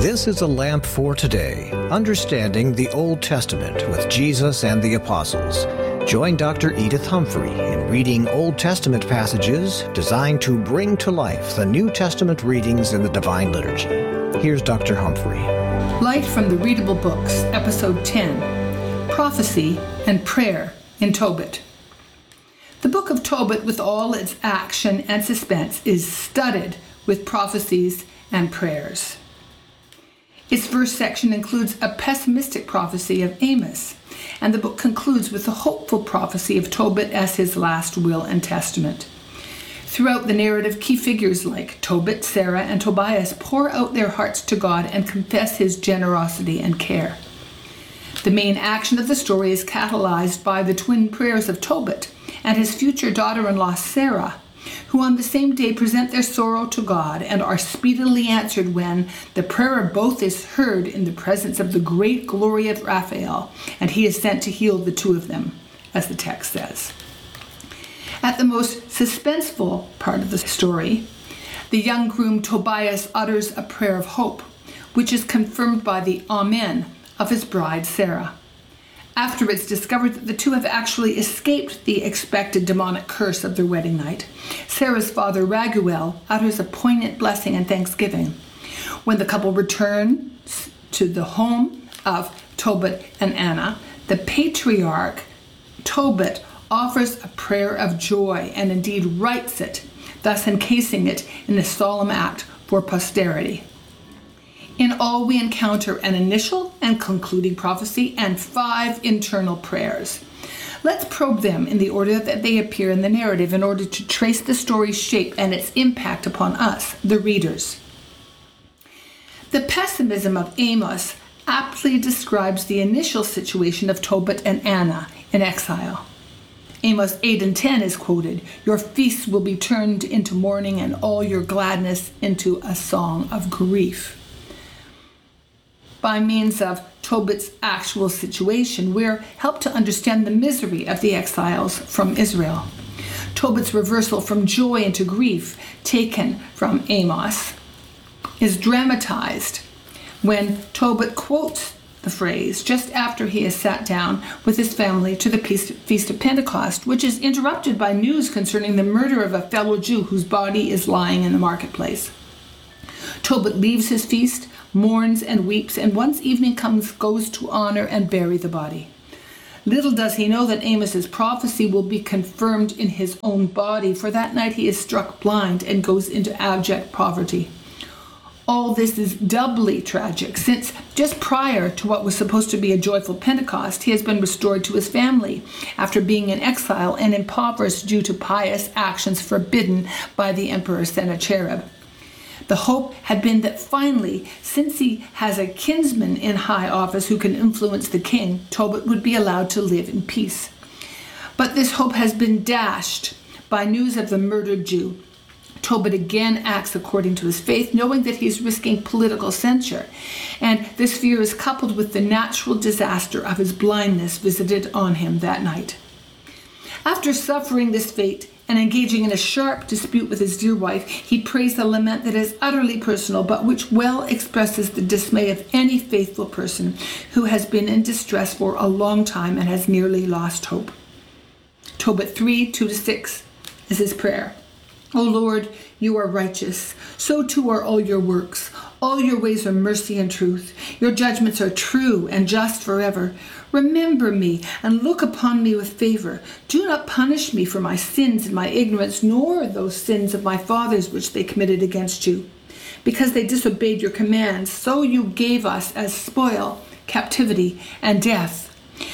This is a lamp for today, understanding the Old Testament with Jesus and the Apostles. Join Dr. Edith Humphrey in reading Old Testament passages designed to bring to life the New Testament readings in the Divine Liturgy. Here's Dr. Humphrey. Light from the Readable Books, Episode 10, Prophecy and Prayer in Tobit. The book of Tobit, with all its action and suspense, is studded with prophecies and prayers. Its verse section includes a pessimistic prophecy of Amos, and the book concludes with the hopeful prophecy of Tobit as his last will and testament. Throughout the narrative, key figures like Tobit, Sarah, and Tobias pour out their hearts to God and confess his generosity and care. The main action of the story is catalyzed by the twin prayers of Tobit and his future daughter-in-law Sarah, who on the same day present their sorrow to God and are speedily answered when the prayer of both is heard in the presence of the great glory of Raphael, and he is sent to heal the two of them, as the text says. At the most suspenseful part of the story, the young groom Tobias utters a prayer of hope, which is confirmed by the Amen of his bride Sarah. After it's discovered that the two have actually escaped the expected demonic curse of their wedding night, Sarah's father Raguel utters a poignant blessing and thanksgiving. When the couple returns to the home of Tobit and Anna, the patriarch Tobit offers a prayer of joy and indeed writes it, thus encasing it in a solemn act for posterity. In all, we encounter an initial and concluding prophecy and 5 internal prayers. Let's probe them in the order that they appear in the narrative in order to trace the story's shape and its impact upon us, the readers. The pessimism of Amos aptly describes the initial situation of Tobit and Anna in exile. Amos 8 and 10 is quoted, "Your feasts will be turned into mourning and all your gladness into a song of grief." By means of Tobit's actual situation, we're helped to understand the misery of the exiles from Israel. Tobit's reversal from joy into grief, taken from Amos, is dramatized when Tobit quotes the phrase just after he has sat down with his family to the Feast of Pentecost, which is interrupted by news concerning the murder of a fellow Jew whose body is lying in the marketplace. Tobit leaves his feast, mourns and weeps, and once evening comes, goes to honor and bury the body. Little does he know that Amos's prophecy will be confirmed in his own body, for that night he is struck blind and goes into abject poverty. All this is doubly tragic, since just prior to what was supposed to be a joyful Pentecost, he has been restored to his family after being in exile and impoverished due to pious actions forbidden by the Emperor Sennacherib. The hope had been that finally, since he has a kinsman in high office who can influence the king, Tobit would be allowed to live in peace. But this hope has been dashed by news of the murdered Jew. Tobit again acts according to his faith, knowing that he's risking political censure, and this fear is coupled with the natural disaster of his blindness visited on him that night. After suffering this fate, and engaging in a sharp dispute with his dear wife, he prays a lament that is utterly personal, but which well expresses the dismay of any faithful person who has been in distress for a long time and has nearly lost hope. Tobit 3, 2-6 is his prayer. O Lord, you are righteous, so too are all your works. All your ways are mercy and truth. Your judgments are true and just forever. Remember me and look upon me with favor. Do not punish me for my sins and my ignorance, nor those sins of my fathers which they committed against you. Because they disobeyed your commands, so you gave us as spoil captivity and death.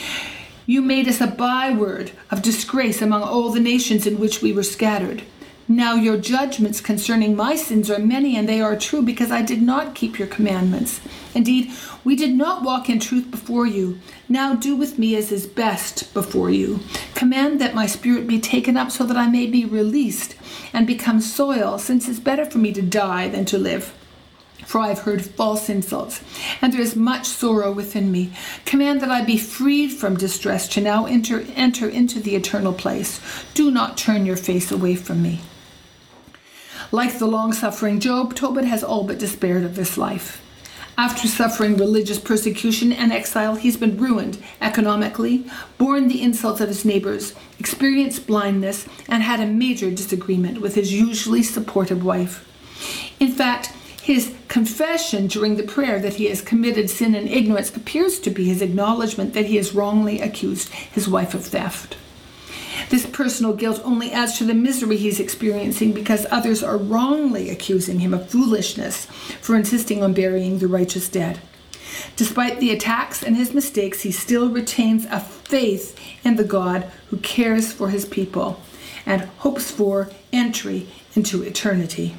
You made us a byword of disgrace among all the nations in which we were scattered. Now your judgments concerning my sins are many, and they are true, because I did not keep your commandments. Indeed, we did not walk in truth before you. Now do with me as is best before you. Command that my spirit be taken up so that I may be released and become soil, since it's better for me to die than to live. For I have heard false insults, and there is much sorrow within me. Command that I be freed from distress to now enter into the eternal place. Do not turn your face away from me. Like the long-suffering Job, Tobit has all but despaired of this life. After suffering religious persecution and exile, he's been ruined economically, borne the insults of his neighbors, experienced blindness, and had a major disagreement with his usually supportive wife. In fact, his confession during the prayer that he has committed sin and ignorance appears to be his acknowledgement that he has wrongly accused his wife of theft. This personal guilt only adds to the misery he's experiencing because others are wrongly accusing him of foolishness for insisting on burying the righteous dead. Despite the attacks and his mistakes, he still retains a faith in the God who cares for his people and hopes for entry into eternity.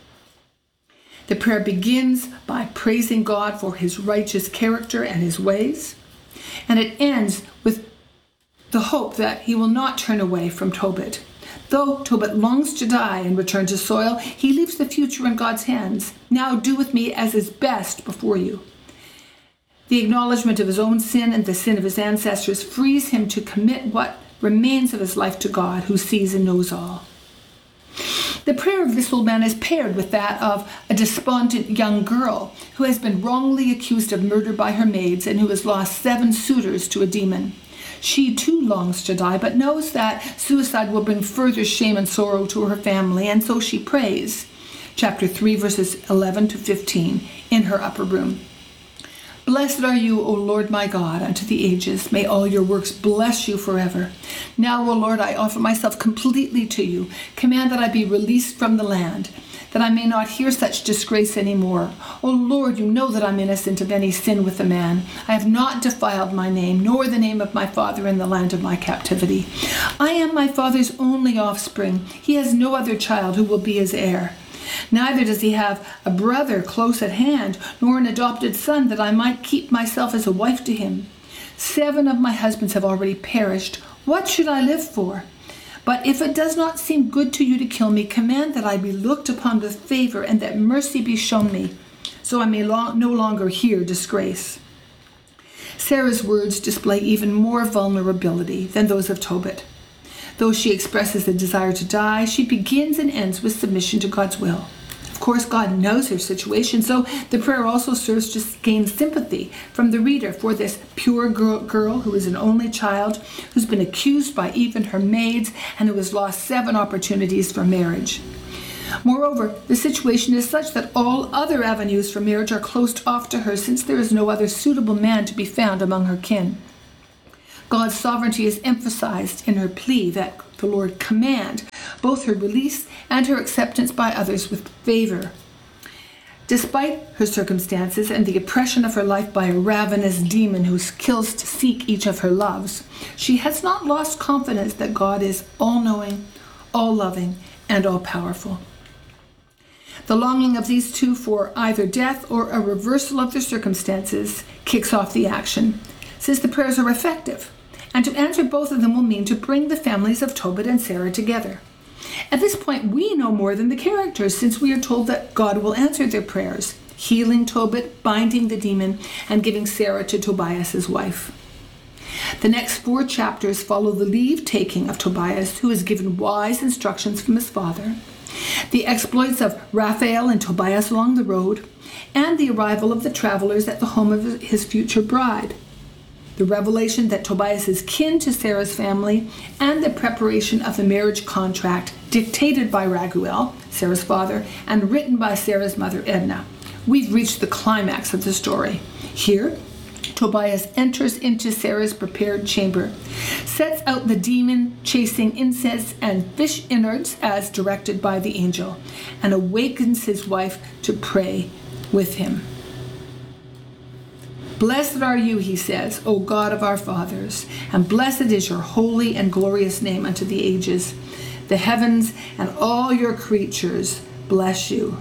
The prayer begins by praising God for his righteous character and his ways, and it ends with the hope that he will not turn away from Tobit. Though Tobit longs to die and return to soil, he leaves the future in God's hands. Now do with me as is best before you. The acknowledgement of his own sin and the sin of his ancestors frees him to commit what remains of his life to God, who sees and knows all. The prayer of this old man is paired with that of a despondent young girl who has been wrongly accused of murder by her maids and who has lost 7 suitors to a demon. She too longs to die, but knows that suicide will bring further shame and sorrow to her family, and so she prays. Chapter 3, verses 11 to 15, in her upper room. Blessed are you, O Lord my God, unto the ages. May all your works bless you forever. Now, O Lord, I offer myself completely to you. Command that I be released from the land, that I may not hear such disgrace any more. O Lord, you know that I'm innocent of any sin with the man. I have not defiled my name, nor the name of my father in the land of my captivity. I am my father's only offspring. He has no other child who will be his heir. Neither does he have a brother close at hand, nor an adopted son, that I might keep myself as a wife to him. 7 of my husbands have already perished. What should I live for? But if it does not seem good to you to kill me, command that I be looked upon with favor, and that mercy be shown me, so I may no longer hear disgrace. Sarah's words display even more vulnerability than those of Tobit. Though she expresses a desire to die, she begins and ends with submission to God's will. Of course, God knows her situation, so the prayer also serves to gain sympathy from the reader for this pure girl who is an only child, who's been accused by even her maids, and who has lost 7 opportunities for marriage. Moreover, the situation is such that all other avenues for marriage are closed off to her, since there is no other suitable man to be found among her kin. God's sovereignty is emphasized in her plea that the Lord command both her release and her acceptance by others with favor. Despite her circumstances and the oppression of her life by a ravenous demon who kills to seek each of her loves, she has not lost confidence that God is all-knowing, all-loving, and all-powerful. The longing of these two for either death or a reversal of their circumstances kicks off the action, since the prayers are effective, and to answer both of them will mean to bring the families of Tobit and Sarah together. At this point, we know more than the characters, since we are told that God will answer their prayers, healing Tobit, binding the demon, and giving Sarah to Tobias, his wife. The next 4 chapters follow the leave-taking of Tobias, who is given wise instructions from his father, the exploits of Raphael and Tobias along the road, and the arrival of the travelers at the home of his future bride, the revelation that Tobias is kin to Sarah's family, and the preparation of the marriage contract dictated by Raguel, Sarah's father, and written by Sarah's mother, Edna. We've reached the climax of the story. Here, Tobias enters into Sarah's prepared chamber, sets out the demon-chasing incense and fish innards as directed by the angel, and awakens his wife to pray with him. Blessed are you, he says, O God of our fathers, and blessed is your holy and glorious name unto the ages. The heavens and all your creatures bless you.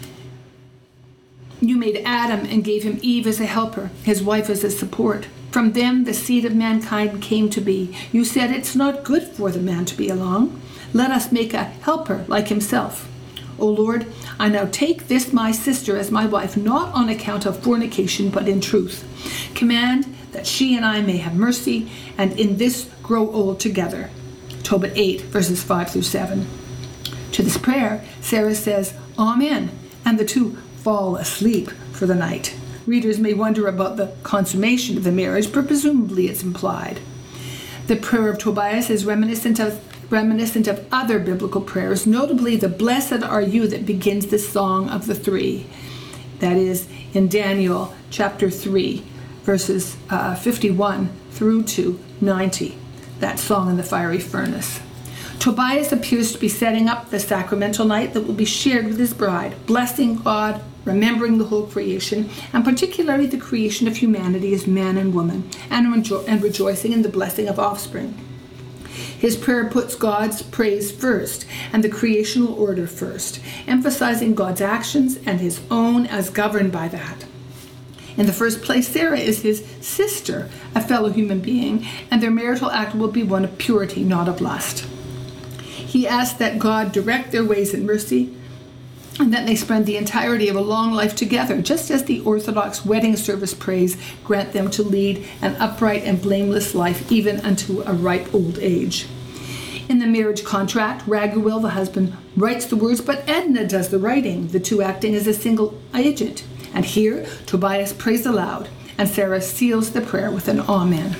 You made Adam and gave him Eve as a helper, his wife as a support. From them the seed of mankind came to be. You said it's not good for the man to be alone. Let us make a helper like himself. O Lord, I now take this my sister as my wife, not on account of fornication, but in truth. Command that she and I may have mercy, and in this grow old together. Tobit 8, verses 5 through 7. To this prayer, Sarah says, Amen, and the two fall asleep for the night. Readers may wonder about the consummation of the marriage, but presumably it's implied. The prayer of Tobias is reminiscent of other biblical prayers, notably the "Blessed are you" that begins the Song of the Three. That is in Daniel chapter 3, verses 51 through to 90. That song in the fiery furnace. Tobias appears to be setting up the sacramental night that will be shared with his bride, blessing God, remembering the whole creation, and particularly the creation of humanity as man and woman, and rejoicing in the blessing of offspring. His prayer puts God's praise first and the creational order first, emphasizing God's actions and his own as governed by that. In the first place, Sarah is his sister, a fellow human being, and their marital act will be one of purity, not of lust. He asks that God direct their ways in mercy, and that they spend the entirety of a long life together, just as the Orthodox wedding service prays, grant them to lead an upright and blameless life even unto a ripe old age. In the marriage contract, Raguel, the husband, writes the words, but Edna does the writing, the two acting as a single agent. And here, Tobias prays aloud, and Sarah seals the prayer with an amen.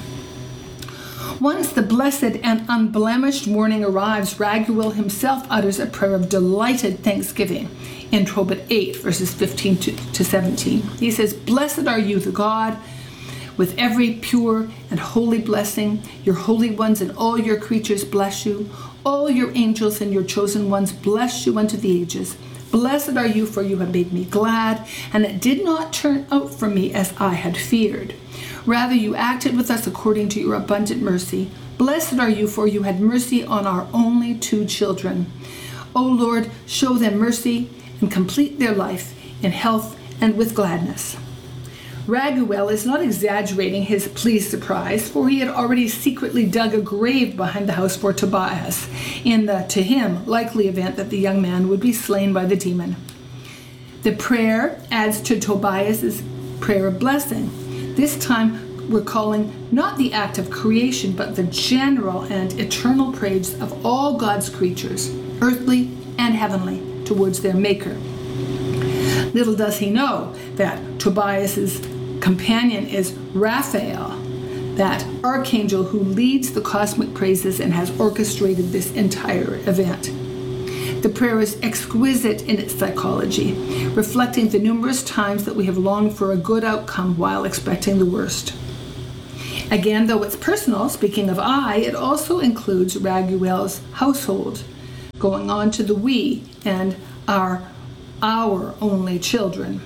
Once the blessed and unblemished morning arrives, Raguel himself utters a prayer of delighted thanksgiving in Tobit 8, verses 15 to 17. He says, "Blessed are you, the God, with every pure and holy blessing. Your holy ones and all your creatures bless you. All your angels and your chosen ones bless you unto the ages. Blessed are you, for you have made me glad, and it did not turn out for me as I had feared. Rather, you acted with us according to your abundant mercy. Blessed are you, for you had mercy on our only 2 children. O Lord, show them mercy and complete their life in health and with gladness." Raguel is not exaggerating his pleased surprise, for he had already secretly dug a grave behind the house for Tobias, in the, to him, likely event that the young man would be slain by the demon. The prayer adds to Tobias's prayer of blessing. This time, we're calling not the act of creation, but the general and eternal praise of all God's creatures, earthly and heavenly, towards their Maker. Little does he know that Tobias's companion is Raphael, that archangel who leads the cosmic praises and has orchestrated this entire event. The prayer is exquisite in its psychology, reflecting the numerous times that we have longed for a good outcome while expecting the worst. Again, though it's personal, speaking of I, it also includes Raguel's household, going on to the we and our only children.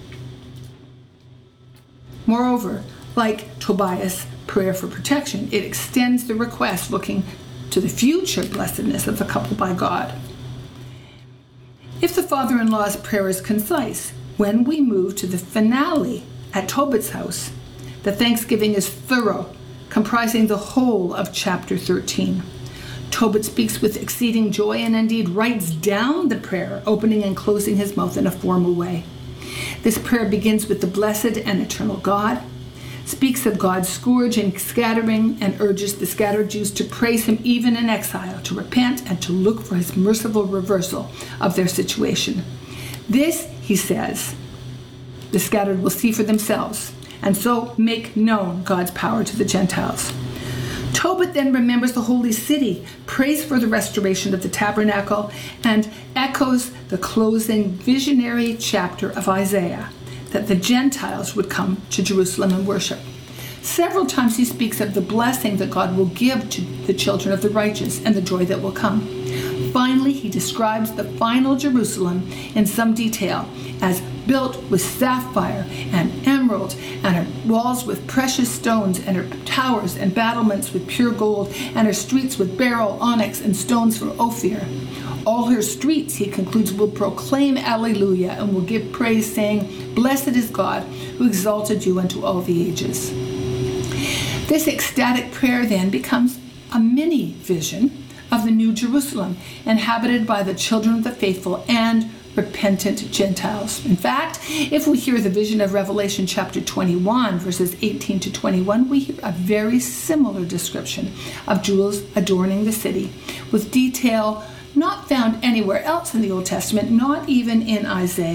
Moreover, like Tobias' prayer for protection, it extends the request looking to the future blessedness of the couple by God. If the father-in-law's prayer is concise, when we move to the finale at Tobit's house, the thanksgiving is thorough, comprising the whole of chapter 13. Tobit speaks with exceeding joy and indeed writes down the prayer, opening and closing his mouth in a formal way. This prayer begins with the blessed and eternal God, speaks of God's scourge and scattering, and urges the scattered Jews to praise him even in exile, to repent and to look for his merciful reversal of their situation. This, he says, the scattered will see for themselves, and so make known God's power to the Gentiles. Tobit then remembers the holy city, prays for the restoration of the tabernacle, and echoes the closing visionary chapter of Isaiah, that the Gentiles would come to Jerusalem and worship. Several times he speaks of the blessing that God will give to the children of the righteous and the joy that will come. Finally, he describes the final Jerusalem in some detail as built with sapphire and emerald, and her walls with precious stones, and her towers and battlements with pure gold, and her streets with beryl, onyx, and stones from Ophir. All her streets, he concludes, will proclaim Alleluia and will give praise, saying, "Blessed is God who exalted you unto all the ages." This ecstatic prayer then becomes a mini vision of the New Jerusalem, inhabited by the children of the faithful and repentant Gentiles. In fact, if we hear the vision of Revelation chapter 21, verses 18 to 21, we hear a very similar description of jewels adorning the city, with detail not found anywhere else in the Old Testament, not even in Isaiah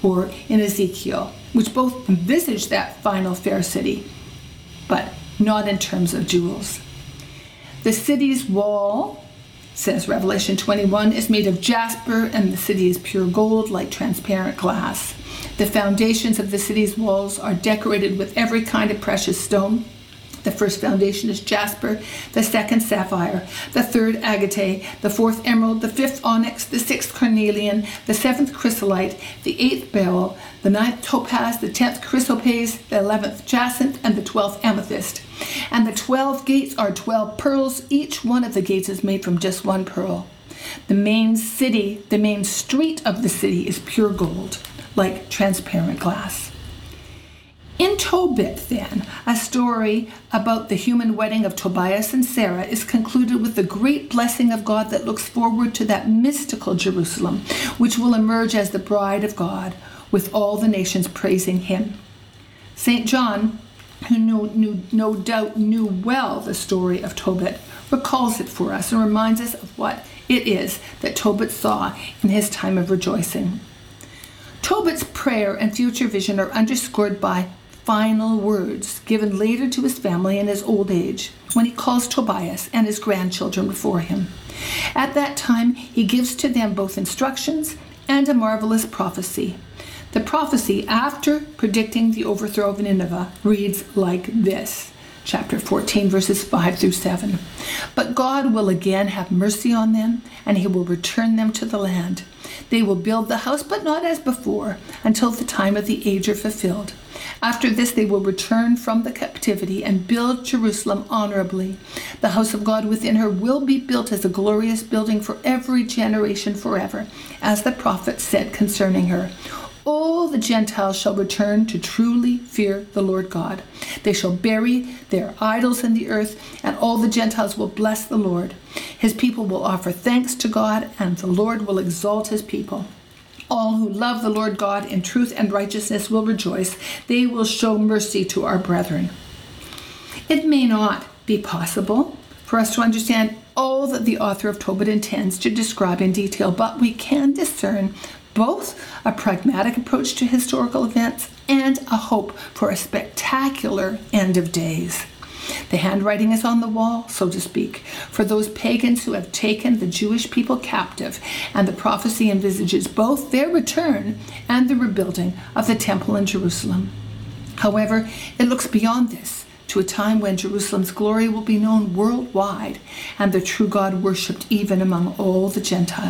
or in Ezekiel, which both envisage that final fair city, but not in terms of jewels. The city's wall, says Revelation 21, is made of jasper, and the city is pure gold like transparent glass. The foundations of the city's walls are decorated with every kind of precious stone. The first foundation is jasper, the second sapphire, the third agate, the fourth emerald, the fifth onyx, the sixth carnelian, the seventh chrysolite, the eighth beryl, the ninth topaz, the 10th chrysoprase, the 11th jacinth, and the 12th amethyst. And the 12 gates are 12 pearls. Each one of the gates is made from just one pearl. The main street of the city is pure gold, like transparent glass. In Tobit, then, a story about the human wedding of Tobias and Sarah is concluded with the great blessing of God that looks forward to that mystical Jerusalem, which will emerge as the bride of God, with all the nations praising him. St. John, who no doubt knew well the story of Tobit, recalls it for us and reminds us of what it is that Tobit saw in his time of rejoicing. Tobit's prayer and future vision are underscored by final words given later to his family in his old age, when he calls Tobias and his grandchildren before him. At that time, he gives to them both instructions and a marvelous prophecy. The prophecy, after predicting the overthrow of Nineveh, reads like this. Chapter 14, verses 5 through 7. But God will again have mercy on them, and he will return them to the land. They will build the house, but not as before, until the time of the age are fulfilled. After this, they will return from the captivity and build Jerusalem honorably. The house of God within her will be built as a glorious building for every generation forever, as the prophet said concerning her. All the Gentiles shall return to truly fear the Lord God. They shall bury their idols in the earth, and all the Gentiles will bless the Lord. His people will offer thanks to God, and the Lord will exalt his people. All who love the Lord God in truth and righteousness will rejoice. They will show mercy to our brethren. It may not be possible for us to understand all that the author of Tobit intends to describe in detail, but we can discern both a pragmatic approach to historical events and a hope for a spectacular end of days. The handwriting is on the wall, so to speak, for those pagans who have taken the Jewish people captive, and the prophecy envisages both their return and the rebuilding of the temple in Jerusalem. However, it looks beyond this to a time when Jerusalem's glory will be known worldwide and the true God worshipped even among all the Gentiles.